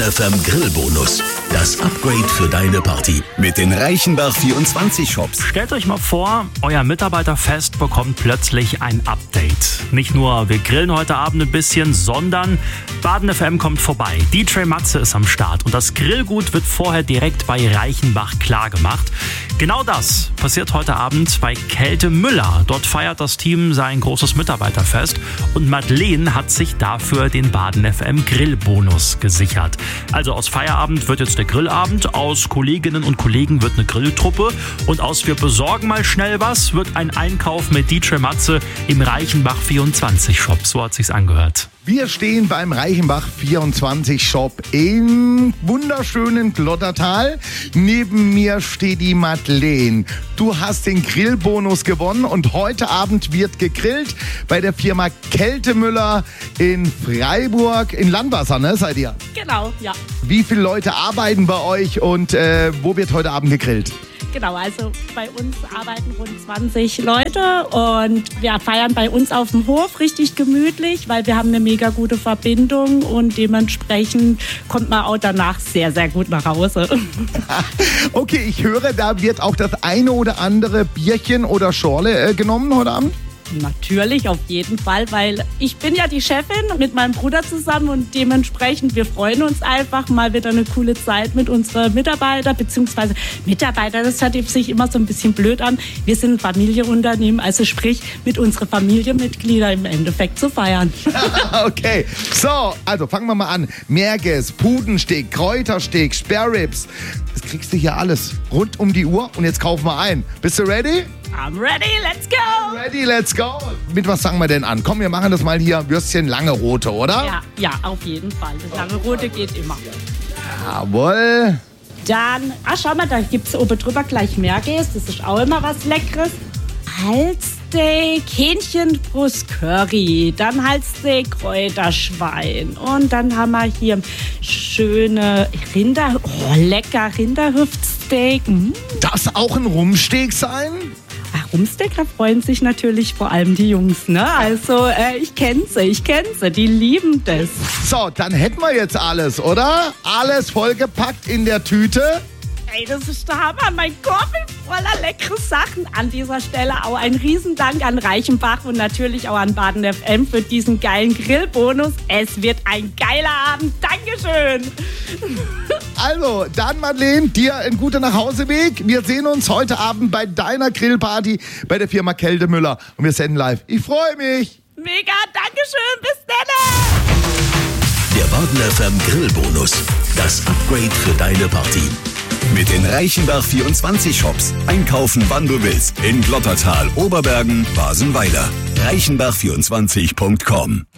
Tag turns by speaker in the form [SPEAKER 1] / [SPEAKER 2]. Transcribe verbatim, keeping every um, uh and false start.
[SPEAKER 1] F M Grillbonus. Das Upgrade für deine Party mit den Reichenbach vierundzwanzig Shops.
[SPEAKER 2] Stellt euch mal vor, euer Mitarbeiterfest bekommt plötzlich ein Update. Nicht nur wir grillen heute Abend ein bisschen, sondern Baden F M kommt vorbei. D J Matze ist am Start und das Grillgut wird vorher direkt bei Reichenbach klargemacht. Genau das passiert heute Abend bei Kälte Müller. Dort feiert das Team sein großes Mitarbeiterfest und Madeleine hat sich dafür den Baden F M Grillbonus gesichert. Also aus Feierabend wird jetzt der Grillabend, aus Kolleginnen und Kollegen wird eine Grilltruppe und aus wir besorgen mal schnell was wird ein Einkauf mit D J Matze im Reichenbach vierundzwanzig Shop. So hat sich's angehört.
[SPEAKER 3] Wir stehen beim Reichenbach vierundzwanzig Shop im wunderschönen Glottertal. Neben mir steht die Madeleine. Du hast den Grillbonus gewonnen und heute Abend wird gegrillt bei der Firma Kälte Müller in Freiburg in Landwasser, ne, seid ihr?
[SPEAKER 4] Genau, ja.
[SPEAKER 3] Wie viele Leute arbeiten bei euch und äh, wo wird heute Abend gegrillt?
[SPEAKER 4] Genau, also bei uns arbeiten rund zwanzig Leute und wir feiern bei uns auf dem Hof richtig gemütlich, weil wir haben eine mega gute Verbindung und dementsprechend kommt man auch danach sehr, sehr gut nach Hause.
[SPEAKER 3] Okay, ich höre, da wird auch das eine oder andere Bierchen oder Schorle äh, genommen heute Abend?
[SPEAKER 4] Natürlich, auf jeden Fall, weil ich bin ja die Chefin mit meinem Bruder zusammen und dementsprechend, wir freuen uns einfach mal wieder eine coole Zeit mit unseren Mitarbeitern, beziehungsweise Mitarbeiter, das hört sich immer so ein bisschen blöd an. Wir sind ein Familienunternehmen, also sprich mit unseren Familienmitgliedern im Endeffekt zu feiern.
[SPEAKER 3] Okay, so, also fangen wir mal an. Merges, Pudensteak, Kräutersteak, Spareribs, das kriegst du hier alles rund um die Uhr und jetzt kaufen wir ein. Bist du ready?
[SPEAKER 4] I'm ready, let's go!
[SPEAKER 3] Ready, let's go! Mit was fangen wir denn an? Komm, wir machen das mal hier, Würstchen lange rote, oder?
[SPEAKER 4] Ja, ja, auf jeden Fall. Das lange rote geht immer.
[SPEAKER 3] Jawohl.
[SPEAKER 4] Dann, ach schau mal, da gibt es oben drüber gleich Merguez. Das ist auch immer was Leckeres. Halssteak, Hähnchenbrust, Curry. Dann Halssteak, Kräuterschwein. Und dann haben wir hier schöne Rinder, oh, lecker Rinderhüftsteak. Mm.
[SPEAKER 3] Darf es auch ein Rumsteak sein?
[SPEAKER 4] Rumsteak, da freuen sich natürlich vor allem die Jungs, ne? Also, äh, ich kenne sie, ich kenne sie, die lieben das.
[SPEAKER 3] So, dann hätten wir jetzt alles, oder? Alles vollgepackt in der Tüte.
[SPEAKER 4] Ey, das ist der Hammer, mein Korb ist voller leckere Sachen. An dieser Stelle auch ein Riesendank an Reichenbach und natürlich auch an Baden F M für diesen geilen Grillbonus. Es wird ein geiler Abend. Dankeschön.
[SPEAKER 3] Also, dann Madeleine, dir ein guter Nachhauseweg. Wir sehen uns heute Abend bei deiner Grillparty bei der Firma Kälte Müller und wir senden live. Ich freue mich.
[SPEAKER 4] Mega, Dankeschön, bis dann.
[SPEAKER 1] Der Baden F M Grillbonus. Das Upgrade für deine Party. Mit den Reichenbach vierundzwanzig Shops. Einkaufen, wann du willst. In Glottertal, Oberbergen, Basenweiler. reichenbach vierundzwanzig punkt com